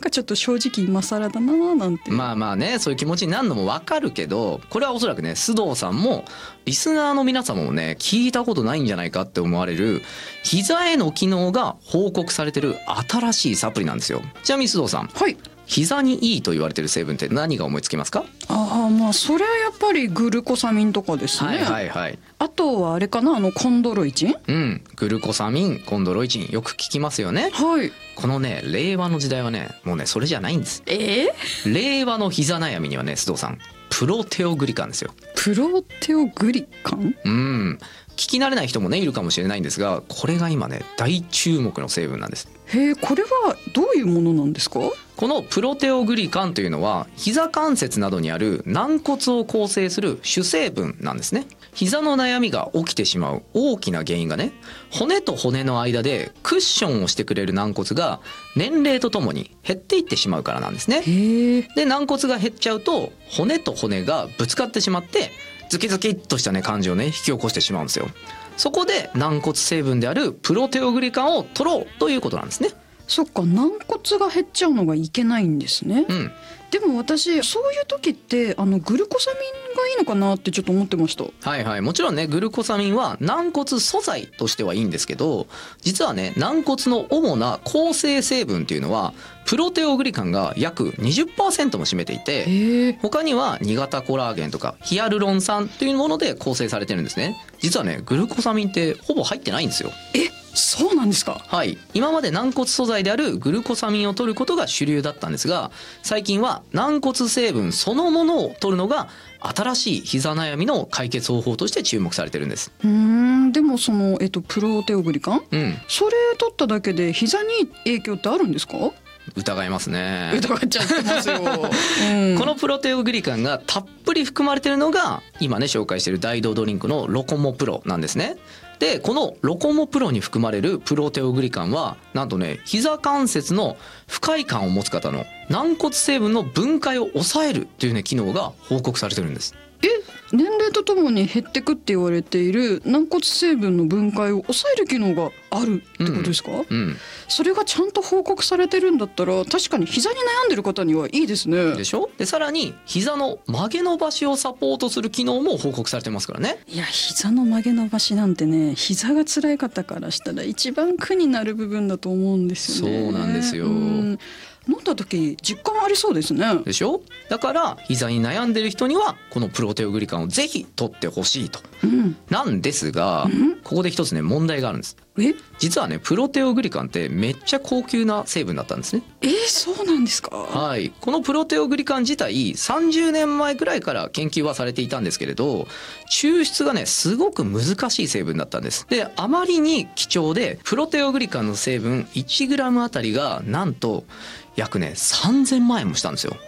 かちょっと正直今更だななんて。 まあまあね、そういう気持ちになるのもわかるけど、これはおそらくね須藤さんもリスナーの皆様もね聞いたことないんじゃないかって思われる膝への機能が報告されてる新しいサプリなんですよ。ちなみに須藤さん、 はい。 膝にいいと言われてる成分って何が思いつきますか？ まあそれはやっぱりグルコサミンとかですね。 はいはいはい。 あとはあれかな、コンドロイチン。 グルコサミン、コンドロイチン、よく聞きますよね。 はい。 このね令和の時代はねもうねそれじゃないんです。令和の膝悩みにはね須藤さん、プロテオグリカンですよ。 プロテオグリカン。 聞き慣れない人もねいるかもしれないんですが、これが今ね大注目の成分なんです。 へえ、これはどういうものなんですか？ このプロテオグリカンというのは膝関節などにある軟骨を構成する主成分なんですね。膝の悩みが起きてしまう大きな原因がね、骨と骨の間でクッションをしてくれる軟骨が年齢とともに減っていってしまうからなんですね。で軟骨が減っちゃうと骨と骨がぶつかってしまってズキズキっとしたね感じをね引き起こしてしまうんですよ。そこで軟骨成分であるプロテオグリカンを取ろうということなんですね。 そっか、軟骨が減っちゃうのがいけないんですね。でも私そういう時ってグルコサミンがいいのかなってちょっと思ってました。 はいはい、もちろんねグルコサミンは軟骨素材としてはいいんですけど、実はね軟骨の主な構成成分っていうのはプロテオグリカンが約 20% も占めていて、他には2型コラーゲンとかヒアルロン酸というもので構成されてるんですね。実はねグルコサミンってほぼ入ってないんですよ。 そうなんですか？ はい、今まで軟骨素材であるグルコサミンを取ることが主流だったんですが、最近は軟骨成分そのものを取るのが新しい膝悩みの解決方法として注目されてるんです。 でもその、プロテオグリカン、それ取っただけで膝に影響ってあるんですか？ 疑いますね。 疑っちゃってますよ、 このプロテオグリカンがたっぷり含まれているのが今ね紹介している大道ドリンクのロコモプロなんですね。でこのロコモプロに含まれるプロテオグリカンはなんとね膝関節の不快感を持つ方の軟骨成分の分解を抑えるというね機能が報告されてるんです。 年齢とともに減ってくって言われている軟骨成分の分解を抑える機能があるってことですか？それがちゃんと報告されてるんだったら確かに膝に悩んでる方にはいいですね。 でしょ？でさらに膝の曲げ伸ばしをサポートする機能も報告されてますからね。 いや膝の曲げ伸ばしなんてね、膝が辛い方からしたら一番苦になる部分だと思うんですよね。 そうなんですよ。 飲んだ時実感ありそうですね。 でしょ？だから膝に悩んでる人にはこのプロテオグリカンをぜひ取ってほしいと、なんですが、ここで一つね問題があるんです。実はねプロテオグリカンってめっちゃ高級な成分だったんですね。 そうなんですか？ はい、このプロテオグリカン自体30年前くらいから研究はされていたんですけれど、抽出がねすごく難しい成分だったんです。であまりに貴重でプロテオグリカンの成分 1g あたりがなんと約ね3000万円もしたんですよ。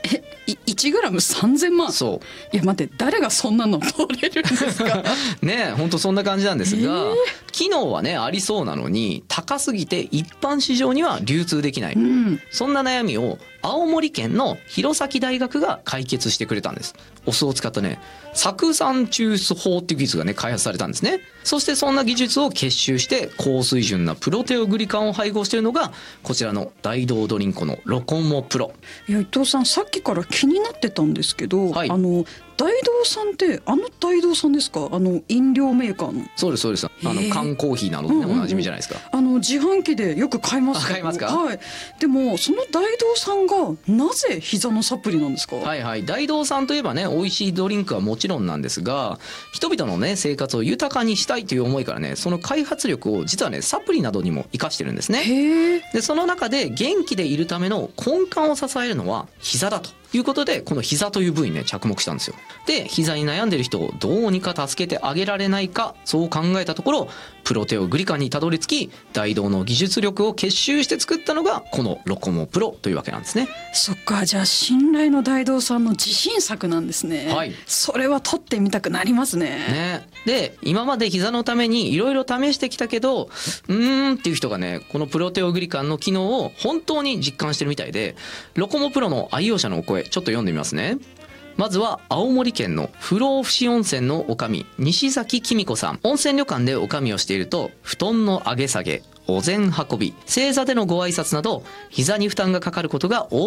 1g3000万？ そう。 いや待って、誰がそんなの取れるんですか？ ね、本当そんな感じなんですが、機能はねありそうなのに高すぎて一般市場には流通できない、そんな悩みを青森県の弘前大学が解決してくれたんです。お酢を使ったね酢酸抽出法っていう技術がね開発されたんですね。そしてそんな技術を結集して高水準なプロテオグリカンを配合しているのがこちらの大道ドリンクのロコモプロ。 いや伊藤さん、さっきから気になってたんですけど、大道さんって大道さんですか？飲料メーカーの。 そうですそうです。缶コーヒーなどでね、おなじみじゃないですか。 自販機でよく買います。 買いますか？ はい。でもその大道さんがなぜ膝のサプリなんですか？ はいはい、大道さんといえばね美味しいドリンクはもちろんなんですが、人々のね生活を豊かにしたいという思いからねその開発力を実はねサプリなどにも生かしてるんですね。でその中で元気でいるための根幹を支えるのは膝だということで、この膝という部位にね着目したんですよ。で膝に悩んでる人をどうにか助けてあげられないか、そう考えたところプロテオグリカンにたどり着き、大道の技術力を結集して作ったのがこのロコモプロというわけなんですね。 そっか、じゃあ信頼の大道さんの自信作なんですね。はい、それは取ってみたくなりますね。 で今まで膝のためにいろいろ試してきたけどっていう人がねこのプロテオグリカンの機能を本当に実感してるみたいで、ロコモプロの愛用者のお声ちょっと読んでみますね。まずは青森県の不老不死温泉の女将西崎紀美子さん。温泉旅館で女将をしていると布団の上げ下げ、お膳運び、正座でのご挨拶など膝に負担がかかることが多